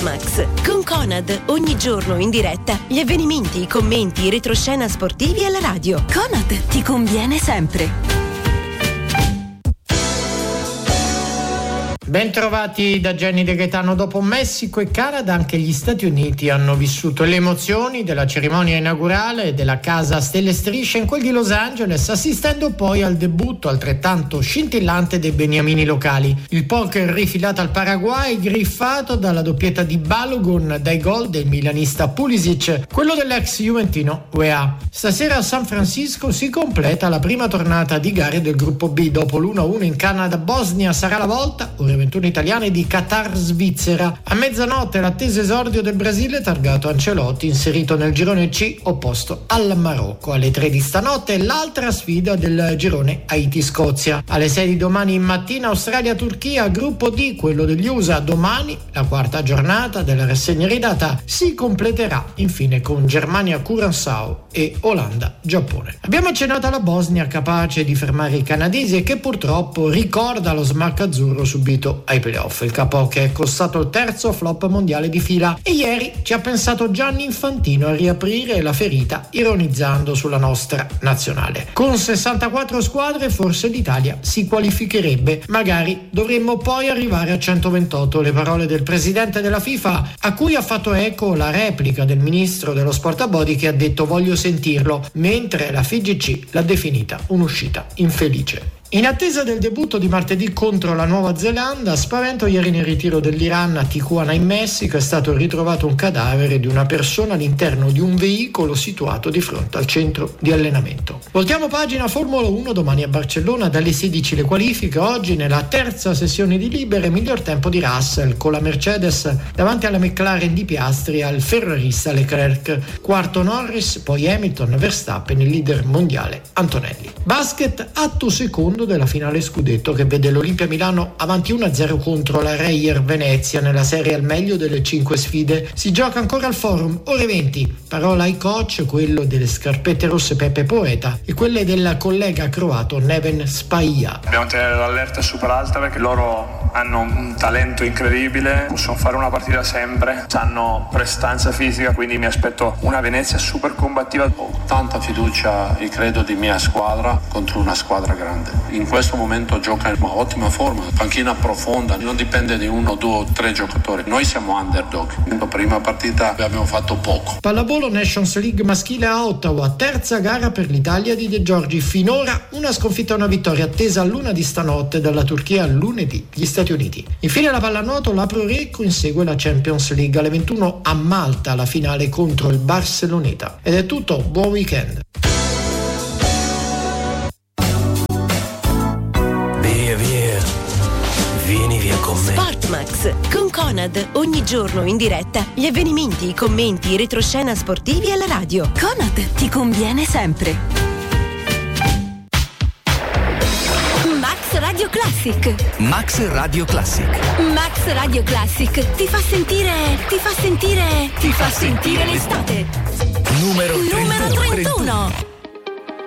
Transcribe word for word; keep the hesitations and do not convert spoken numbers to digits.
Sportmax con Conad, ogni giorno in diretta gli avvenimenti, i commenti, i retroscena sportivi alla radio. Conad ti conviene sempre. Bentrovati da Gianni De Gaetano. Dopo Messico e Canada, anche gli Stati Uniti hanno vissuto le emozioni della cerimonia inaugurale della casa Stelle e Strisce in quel di Los Angeles, assistendo poi al debutto altrettanto scintillante dei beniamini locali. Il poker rifilato al Paraguay, griffato dalla doppietta di Balogun dai gol del milanista Pulisic, quello dell'ex juventino U E A. Stasera a San Francisco si completa la prima tornata di gare del gruppo B. Dopo l'uno a uno in Canada-Bosnia sarà la volta, ore ventuno italiane, di Qatar-Svizzera. A mezzanotte l'atteso esordio del Brasile targato Ancelotti, inserito nel girone C opposto al Marocco. Alle tre di stanotte l'altra sfida del girone Haiti-Scozia. Alle sei di domani mattina Australia-Turchia, gruppo D, quello degli U S A. Domani la quarta giornata della rassegna ridata si completerà infine con Germania-Curaçao e Olanda-Giappone. Abbiamo accennato alla Bosnia, capace di fermare i canadesi e che purtroppo ricorda lo smack azzurro subito ai playoff, il capo che è costato il terzo flop mondiale di fila, e ieri ci ha pensato Gianni Infantino a riaprire la ferita ironizzando sulla nostra nazionale. Con sessantaquattro squadre forse l'Italia si qualificherebbe, magari dovremmo poi arrivare a centoventotto, le parole del presidente della FIFA, a cui ha fatto eco la replica del ministro dello sport Abodi, che ha detto voglio sentirlo, mentre la F I G C l'ha definita un'uscita infelice. In attesa del debutto di martedì contro la Nuova Zelanda, spavento ieri nel ritiro dell'Iran a Tijuana in Messico, è stato ritrovato un cadavere di una persona all'interno di un veicolo situato di fronte al centro di allenamento. Voltiamo pagina Formula uno, domani a Barcellona dalle sedici le qualifiche. Oggi nella terza sessione di libere miglior tempo di Russell con la Mercedes davanti alla McLaren di Piastri e al ferrarista Leclerc, quarto Norris, poi Hamilton, Verstappen, il leader mondiale Antonelli. Basket, atto secondo della finale scudetto che vede l'Olimpia Milano avanti uno a zero contro la Reyer Venezia nella serie al meglio delle cinque sfide. Si gioca ancora al Forum, ore venti. Parola ai coach, quello delle scarpette rosse Peppe Poeta e quelle del collega croato Neven Spaia. Dobbiamo tenere l'allerta super alta perché loro hanno un talento incredibile, possono fare una partita sempre, hanno prestanza fisica, quindi mi aspetto una Venezia super combattiva. Ho tanta fiducia e credo di mia squadra contro una squadra grande. In questo momento gioca in ottima forma, panchina profonda, non dipende di uno, due o tre giocatori. Noi siamo underdog. Nella prima partita abbiamo fatto poco. Pallavolo Nations League maschile a Ottawa, terza gara per l'Italia di De Giorgi. Finora una sconfitta e una vittoria, attesa a luna di stanotte dalla Turchia, lunedì gli Stati Uniti. Infine la pallanuoto, la Pro Recco insegue la Champions League alle ventuno a Malta, la finale contro il Barceloneta. Ed è tutto, buon weekend. Vieni via con me. Sportmax con Conad, ogni giorno in diretta gli avvenimenti, i commenti, i retroscena sportivi alla radio. Conad ti conviene sempre. Max Radio Classic. Max Radio Classic. Max Radio Classic ti fa sentire, ti fa sentire, ti fa sentire l'estate. Numero Numero trentuno.